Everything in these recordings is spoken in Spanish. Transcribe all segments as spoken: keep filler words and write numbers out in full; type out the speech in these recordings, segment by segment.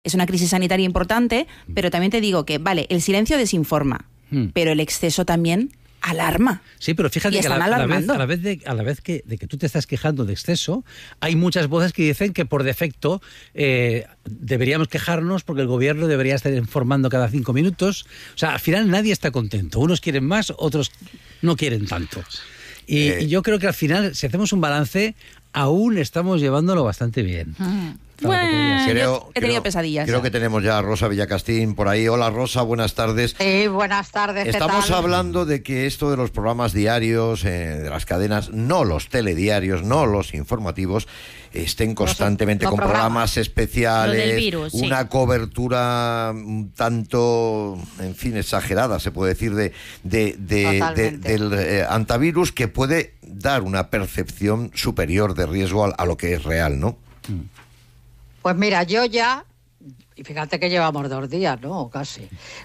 Es una crisis sanitaria importante, pero también te digo que, vale, el silencio desinforma, mm. pero el exceso también alarma. Sí, pero fíjate que a la, a la vez, a la vez, de, a la vez que, de que tú te estás quejando de exceso, hay muchas voces que dicen que por defecto eh, deberíamos quejarnos porque el gobierno debería estar informando cada cinco minutos. O sea, al final nadie está contento. Unos quieren más, otros no quieren tanto. Y, eh. y yo creo que al final, si hacemos un balance, aún estamos llevándolo bastante bien. Mm. Bueno, creo, he tenido creo, pesadillas. Creo ya. que tenemos ya a Rosa Villacastín por ahí. Hola Rosa, buenas tardes. Sí, buenas tardes. Estamos ¿qué tal? hablando de que esto de los programas diarios, eh, de las cadenas, no los telediarios, no los informativos, estén constantemente los, los con programas, programas especiales, virus, sí. una cobertura un tanto, en fin, exagerada, se puede decir, de, de, de, de del eh, antivirus, que puede dar una percepción superior de riesgo a, a lo que es real, ¿no? Mm. Pues mira, yo ya, y fíjate que llevamos dos días, ¿no? Casi,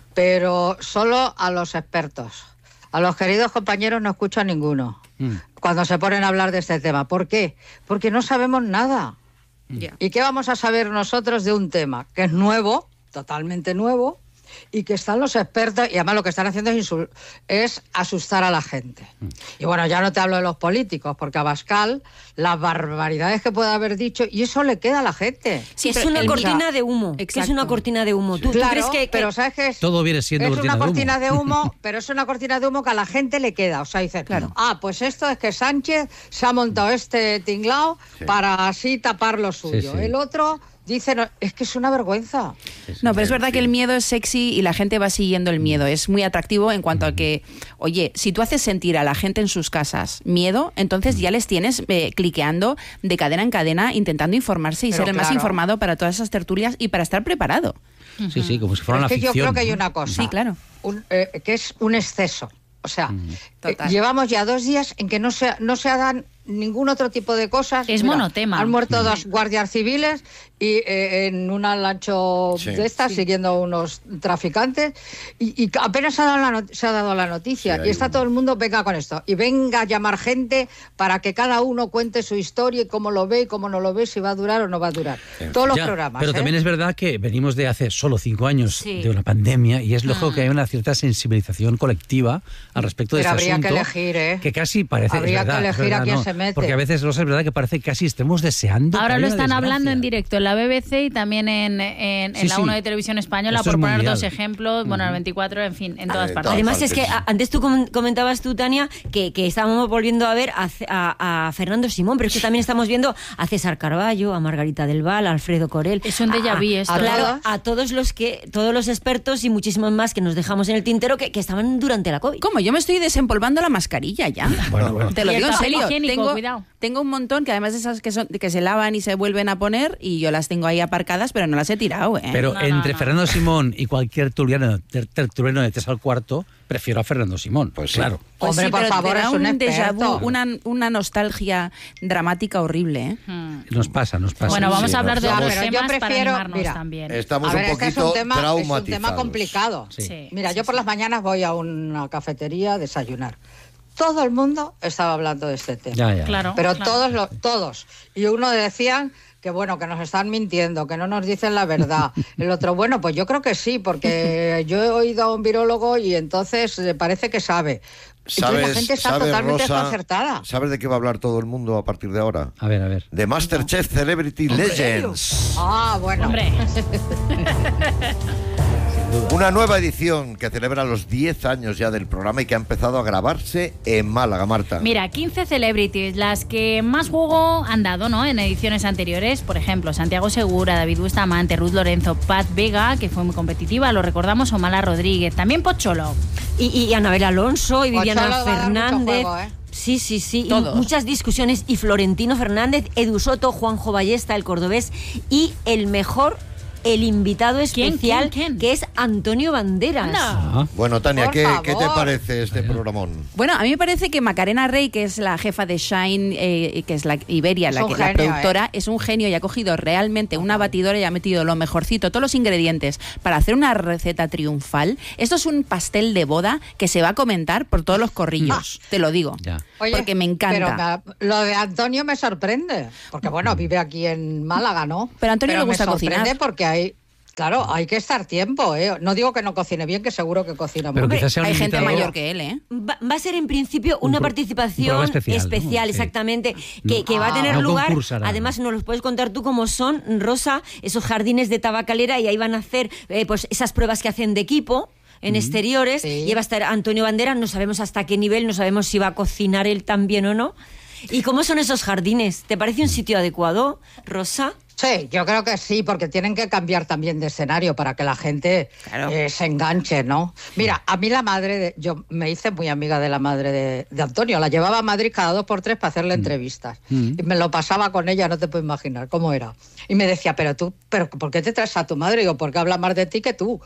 pero solo a los expertos. A los queridos compañeros no escucho a ninguno mm. cuando se ponen a hablar de este tema. ¿Por qué? Porque no sabemos nada. Yeah. ¿Y qué vamos a saber nosotros de un tema que es nuevo, totalmente nuevo, y que están los expertos, y además lo que están haciendo es, insul- es asustar a la gente? Mm. Y bueno, ya no te hablo de los políticos, porque Abascal, las barbaridades que puede haber dicho, y eso le queda a la gente. Sí, es una cortina de humo. Que es una cortina de humo. ¿Tú, claro, ¿tú crees que, que pero sabes que es, todo viene siendo es cortina una de cortina humo. de humo, pero es una cortina de humo que a la gente le queda. O sea, dicen, claro. ah, pues esto es que Sánchez se ha montado este tinglao sí. para así tapar lo suyo. Sí, sí. El otro dice, no, es que es una vergüenza. No, pero es verdad que el miedo es sexy y la gente va siguiendo el miedo. Es muy atractivo en cuanto a que, oye, si tú haces sentir a la gente en sus casas miedo, entonces ya les tienes eh, cliqueando de cadena en cadena, intentando informarse y pero ser el claro. más informado para todas esas tertulias y para estar preparado. Sí, sí, como si fuera una es que ficción. Yo creo que hay una cosa. Sí, claro. Un, eh, que es un exceso. O sea, mm. eh, llevamos ya dos días en que no se, no se hagan ningún otro tipo de cosas. Es Mira, monotema. Han muerto mm. dos guardias civiles y eh, en un lancho sí. de estas sí. siguiendo unos traficantes y, y apenas se ha dado la, not- se ha dado la noticia sí, y está un... todo el mundo venga con esto y venga a llamar gente para que cada uno cuente su historia y cómo lo ve y cómo no lo ve, si va a durar o no va a durar. Sí. Todos los ya, programas. Pero ¿eh? también es verdad que venimos de hace solo cinco años sí. de una pandemia y es lógico mm. que hay una cierta sensibilización colectiva al respecto de pero este habría asunto. Que, elegir, ¿eh? que casi parece habría es verdad, que elegir verdad, a quién no, se mete. Porque a veces no es verdad que parece que casi estemos deseando. Ahora lo están desgracia. hablando en directo en la B B C y también en, en, sí, en la sí. uno de Televisión Española, esto por poner mundial. dos ejemplos, uh-huh. bueno, el veinticuatro, en fin, en todas eh, partes. Además es que a, antes tú comentabas tú, Tania, que, que estábamos volviendo a ver a, a, a Fernando Simón, pero es que también estamos viendo a César Carballo, a Margarita del Val, a Alfredo Corel. Es un déjà vu esto. A, claro, a todos los que, todos los expertos y muchísimos más que nos dejamos en el tintero que, que estaban durante la COVID. ¿Cómo? Yo me estoy desempolvando la mascarilla ya. Bueno, bueno. Te lo digo en serio. Higiénico, tengo, cuidado. tengo un montón que además de esas que son que se lavan y se vuelven a poner y yo las tengo ahí aparcadas, pero no las he tirado, ¿eh? Pero no, entre no, no. Fernando Simón y cualquier tertuliano, ter, tertuliano de tres al cuarto, prefiero a Fernando Simón. Pues claro. Pues Hombre, sí, por pero favor, te da es un un déjà experto. vu, una, una nostalgia dramática horrible, ¿eh? Hmm. Nos pasa, nos pasa. Bueno, vamos Sí, a hablar de no, otros pero yo temas para prefiero- animarnos mira, también. Estamos A ver, un es que es poquito un tema, es un traumatizados. tema complicado. Sí. Sí. Mira, sí, yo por sí. las mañanas voy a una cafetería a desayunar. Todo el mundo estaba hablando de este tema. Ya, ya. Claro. Pero claro. todos, lo, todos. Y uno decían que bueno, que nos están mintiendo, que no nos dicen la verdad. El otro, bueno, pues yo creo que sí, porque yo he oído a un virólogo y entonces eh, parece que sabe. Entonces ¿Sabes, la gente está sabes, totalmente Rosa, desconcertada. ¿Sabes de qué va a hablar todo el mundo a partir de ahora? A ver, a ver. De Masterchef Celebrity Legends. Ah, bueno. Hombre, Una nueva edición que celebra los diez años ya del programa y que ha empezado a grabarse en Málaga, Marta. mira, quince celebrities, las que más juego han dado, ¿no? En ediciones anteriores, por ejemplo, Santiago Segura, David Bustamante, Ruth Lorenzo, Pat Vega, que fue muy competitiva, lo recordamos, o Mala Rodríguez, también Pocholo. Y, y Anabel Alonso y Viviana Pocholo va a dar mucho Fernández. juego, ¿eh? Sí, sí, sí. Y Todos. muchas discusiones. Y Florentino Fernández, Edu Soto, Juanjo Ballesta, el cordobés. Y el mejor, el invitado ¿Quién, especial, quién, quién? que es Antonio Banderas. Anda. Ah, Bueno, Tania, Por ¿qué, favor. ¿qué te parece este programón? Bueno, a mí me parece que Macarena Rey, que es la jefa de Shine, eh, que es la Iberia, Es la, un que, la genio, productora, es un genio y ha cogido realmente una batidora y ha metido lo mejorcito, todos los ingredientes para hacer una receta triunfal. Esto es un pastel de boda que se va a comentar por todos los corrillos, te lo digo, ya. Oye, porque me encanta. Pero me- lo de Antonio me sorprende, porque bueno, vive aquí en Málaga, ¿no? Pero a Antonio le gusta me sorprende cocinar. porque hay... Claro, hay que estar tiempo, ¿eh? No digo que no cocine bien, que seguro que cocina muy bien. Hay gente mayor que él, ¿eh? Va, va a ser en principio una un pro, participación un especial, especial ¿no? exactamente, sí. que, que va a tener no lugar. Además, nos los puedes contar tú cómo son, Rosa, esos jardines de Tabacalera, y ahí van a hacer eh, pues esas pruebas que hacen de equipo en mm. exteriores, sí. y va a estar Antonio Banderas, no sabemos hasta qué nivel, no sabemos si va a cocinar él también o no. ¿Y cómo son esos jardines? ¿Te parece un sitio adecuado, Rosa? Sí, yo creo que sí, porque tienen que cambiar también de escenario para que la gente claro. eh, se enganche, ¿no? Mira, a mí la madre, de, yo me hice muy amiga de la madre de, de Antonio, la llevaba a Madrid cada dos por tres para hacerle mm. entrevistas, mm. y me lo pasaba con ella, no te puedes imaginar cómo era. Y me decía, pero tú, pero ¿por qué te traes a tu madre? Y digo, porque habla más de ti que tú.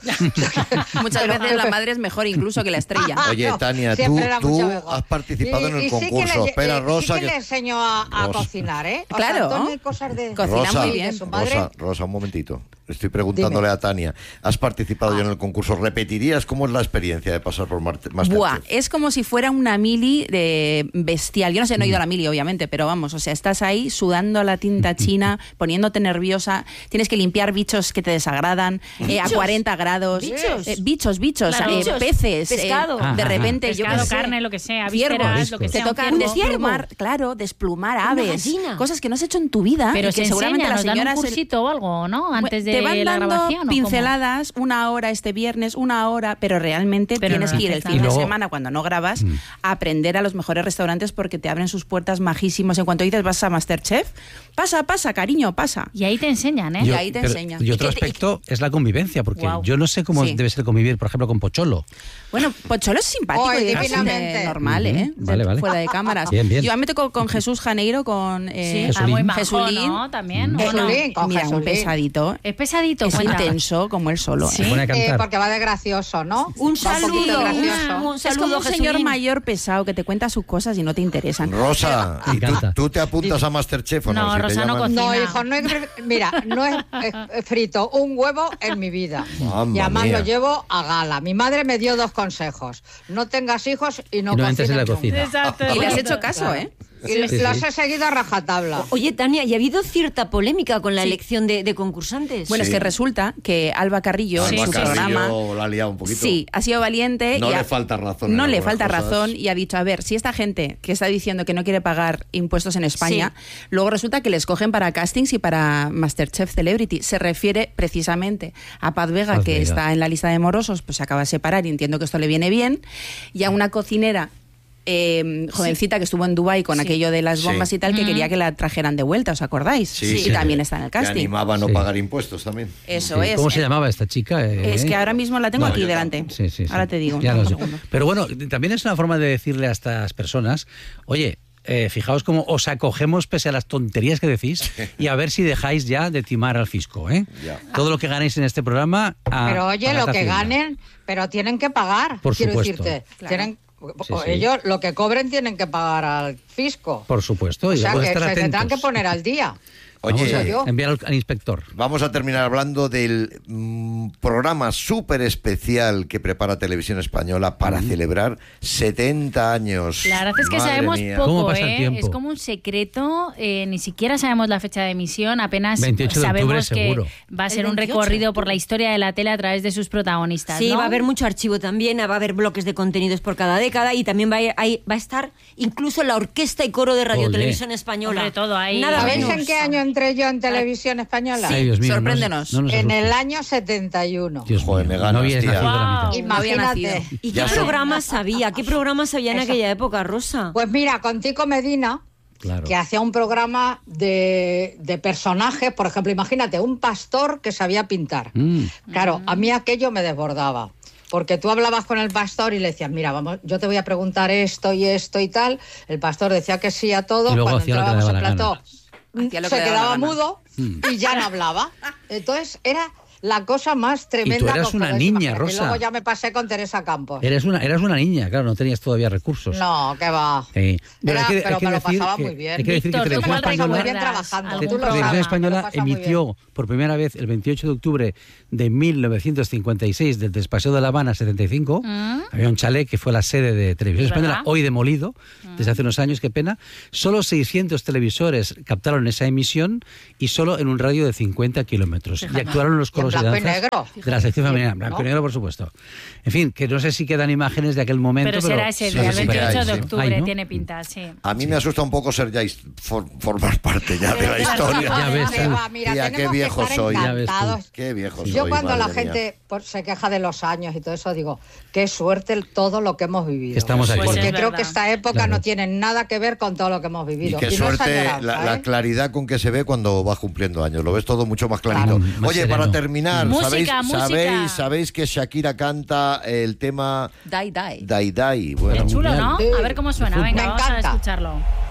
Muchas pero, veces la madre es mejor incluso que la estrella. Oye, Tania, tú, tú has participado y, en el y concurso. Sí le, Espera, eh, Rosa. Sí que, que le enseño a, a cocinar, ¿eh? O claro. sea, Antonio, hay cosas de... Cocina Rosa, muy bien. Rosa, Rosa, un momentito. Estoy preguntándole Dime. a Tania. ¿Has participado ah. ya en el concurso? ¿Repetirías? ¿Cómo es la experiencia de pasar por Masterchef? Buah, es como si fuera una mili de bestial. Yo no sé, no he ido a la mili, obviamente, pero vamos, o sea, estás ahí sudando la tinta china, poniéndote nerviosa, tienes que limpiar bichos que te desagradan eh, a cuarenta grados. ¿Bichos? Eh, bichos, bichos, claro. eh, bichos. peces. Pescado. Eh, de repente, Pescado, yo qué sé, carne, lo que sea, vísceras, lo que te sea. toca desplumar, claro, desplumar aves. Cosas que no has hecho en tu vida. Pero que se seguramente enseña, la señora nos dan un cursito el... o algo, ¿no? Antes de te van la dando grabación. Pinceladas, una hora este viernes, una hora, pero realmente pero tienes no, que ir el fin luego, de semana cuando no grabas mm. a aprender a los mejores restaurantes porque te abren sus puertas majísimos. En cuanto dices vas a Masterchef, pasa, pasa, cariño, pasa. Y ahí te enseñan, ¿eh? Yo, y ahí te enseñan. Y otro aspecto es la convivencia, porque wow. yo no sé cómo sí. debe ser convivir, por ejemplo, con Pocholo. Bueno, Pocholo es simpático oh, y divinamente normal, ¿eh? Uh-huh. Vale, vale. Fuera de cámaras. Bien, bien. Yo me tocó con Jesús Janeiro, con eh, sí. ah, muy majo, Jesulín. ¿no? También. Mm. Jesulín, con Mira, Jesulín. un pesadito. Es pesadito, es cuenta. intenso como él solo. ¿Sí? ¿eh? Eh, porque va de gracioso, ¿no? Un saludo. Un, un saludo, es como un Jesulín. señor mayor pesado que te cuenta sus cosas y no te interesan. Rosa, ¿y tú, tú te apuntas a Masterchef o no? No, si Rosa no cocina. No, hijo, no he, mira, no he, he frito un huevo en mi vida. Mamma y además mía. lo llevo a gala. Mi madre me dio dos consejos. No tengas hijos y no, y no cocines entres en la nunca. cocina. Exacto. Y le has hecho caso, claro. ¿eh? Y sí, sí, las sí. he seguido a rajatabla. Oye, Tania, ¿y ha habido cierta polémica con la sí. elección de, de concursantes? Bueno, sí. es que resulta que Alba Carrillo Alba en su Carrillo programa la ha liado un poquito. Sí, ha sido valiente. No y le ha, falta razón. No le falta cosas. razón y ha dicho, a ver, si esta gente que está diciendo que no quiere pagar impuestos en España, sí. luego resulta que les cogen para castings y para Masterchef Celebrity. Se refiere precisamente a Paz Vega, Paz que Vega. está en la lista de morosos, pues se acaba de separar y entiendo que esto le viene bien, y a una cocinera Eh, jovencita sí. que estuvo en Dubái con sí. aquello de las bombas sí. y tal, que uh-huh. quería que la trajeran de vuelta, ¿os acordáis? Sí, y sí. también está en el casting. Que animaba a no sí. pagar impuestos también. Eso sí. es. ¿Cómo se llamaba esta chica? Eh, es que ahora mismo la tengo no, aquí delante. Sí, sí, sí. Ahora te digo. Ya no, pero bueno, también es una forma de decirle a estas personas, oye, Eh, fijaos cómo os acogemos pese a las tonterías que decís y a ver si dejáis ya de timar al fisco, ¿eh? Ya. Todo lo que ganéis en este programa... A, pero oye, lo que ganen, pero tienen que pagar, por quiero supuesto. decirte. Claro. Tienen, sí, sí. Ellos lo que cobren tienen que pagar al fisco. Por supuesto. O y sea, que estar se atentos. tendrán que poner al día. Oye, vamos a enviar al, al inspector. Vamos a terminar hablando del mmm, programa súper especial que prepara Televisión Española para mm. celebrar setenta años. La verdad es que Madre sabemos mía. poco, ¿eh? Es como un secreto, eh, ni siquiera sabemos la fecha de emisión, apenas veintiocho de octubre, sabemos que seguro. va a ser un recorrido por la historia de la tele a través de sus protagonistas. Sí, ¿no? va a haber mucho archivo también, va a haber bloques de contenidos por cada década y también va a, hay, va a estar incluso la orquesta y coro de Radio Olé. Televisión Española. Sobre todo ahí. Nada ¿Sabéis menos. en qué año entré yo en televisión? Española. Sí, Ay, Dios mío, sorpréndenos. No, no en el año setenta y uno. Dios Joder, mío, me ganas, no habías tía. nacido Wow. la mitad. Imagínate. ¿Y Ya qué sé. programas había? ¿Qué programas había en Eso. aquella época, Rosa? Pues mira, con Tico Medina, Claro. que hacía un programa de, de personajes, por ejemplo, imagínate, un pastor que sabía pintar. Mm. Claro, a mí aquello me desbordaba. Porque tú hablabas con el pastor y le decías, mira, vamos, yo te voy a preguntar esto y esto y tal. El pastor decía que sí a todo. Y luego Cuando hacía lo que le entrábamos daba al la plató, Hacía lo que se le daba quedaba la gana. mudo y ya no hablaba. Entonces era la cosa más tremenda. Y tú eras que os una podéis niña, imaginar. Rosa. Y luego ya me pasé con Teresa Campos. Eres una, eras una niña, claro, no tenías todavía recursos. No, que va. Sí. Era, hay que- pero hay que me lo decir pasaba que- muy bien. Hay que decir Víctor, que ¿tú Televisión cuál Española, muy bien recuerdas? trabajando. ¿Algún Tú lo Televisión sabes, me lo Española pasa muy emitió bien. por primera vez el veintiocho de octubre de mil novecientos cincuenta y seis del Despaseo de La Habana setenta y cinco. Mm. Había un chalet que fue la sede de Televisión ¿Es Española, verdad? hoy demolido, desde hace unos años, qué pena. Solo seiscientos televisores captaron esa emisión y solo en un radio de cincuenta kilómetros. Y Fíjate. actuaron los Y en juegos blanco y danzas. Y negro. De la sección femenina, blanco ¿no? y negro, por supuesto. En fin, que no sé si quedan imágenes de aquel momento. Pero, pero será ese día, el veintiocho de octubre, Ay, ¿no? tiene pinta, sí. A mí me asusta un poco ser ya for, formar parte ya de la historia. Ya ves, Eva, mira, Tía, qué viejo soy. Qué viejo Yo soy, cuando la mía. gente por, se queja de los años y todo eso, digo, qué suerte el, todo lo que hemos vivido. Estamos aquí. Porque Pues creo verdad. que esta época Claro. no tiene nada que ver con todo lo que hemos vivido. Y qué Y no es suerte añoranza, la, ¿eh? la claridad con que se ve cuando vas cumpliendo años. Lo ves todo mucho más clarito. Claro, más Oye, sereno. para terminar, Música, ¿sabéis, música. sabéis, sabéis que Shakira canta el tema Die, die. Dai Dai? Bueno, Qué chulo, ¿no? Sí. A ver cómo suena. Venga, Me vamos a encanta. escucharlo.